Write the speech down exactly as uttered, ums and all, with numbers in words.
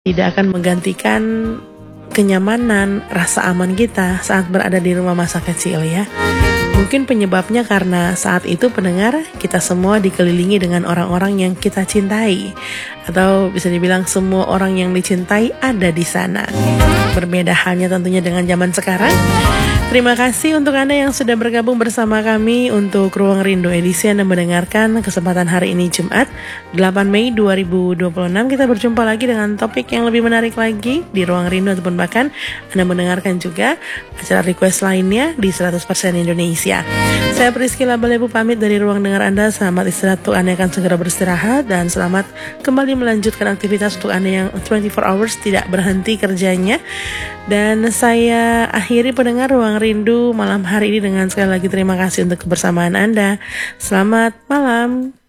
tidak akan menggantikan kenyamanan, rasa aman kita saat berada di rumah masa kecil ya. Mungkin penyebabnya karena saat itu pendengar, kita semua dikelilingi dengan orang-orang yang kita cintai. Atau bisa dibilang semua orang yang dicintai ada di sana. Berbeda halnya tentunya dengan zaman sekarang. Terima kasih untuk Anda yang sudah bergabung bersama kami untuk Ruang Rindu edisi Anda mendengarkan kesempatan hari ini Jumat delapan Mei dua ribu dua puluh enam. Kita berjumpa lagi dengan topik yang lebih menarik lagi di Ruang Rindu, ataupun bahkan Anda mendengarkan juga acara request lainnya di seratus persen Indonesia. Saya Priscilla Balebu pamit dari ruang dengar Anda. Selamat istirahat untuk Anda yang akan segera beristirahat, dan selamat kembali melanjutkan aktivitas untuk Anda yang dua puluh empat hours tidak berhenti kerjanya. Dan saya akhiri pendengar Ruang Rindu malam hari ini dengan sekali lagi terima kasih untuk kebersamaan Anda. Selamat malam.